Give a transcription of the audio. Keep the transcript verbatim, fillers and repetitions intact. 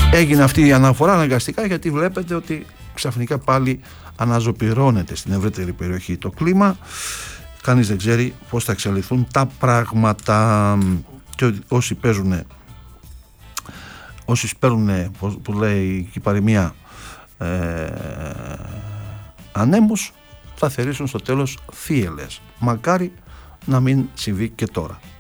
Έγινε αυτή η αναφορά αναγκαστικά, γιατί βλέπετε ότι ξαφνικά πάλι αναζωπυρώνεται στην ευρύτερη περιοχή το κλίμα. Κανείς δεν ξέρει πώς θα εξελιχθούν τα πράγματα, και όσοι παίζουν, όσοι σπέρνουν, που λέει η παροιμία, ε, ανέμους, θα θερήσουν στο τέλος θύελες. Μακάρι να μην συμβεί και τώρα.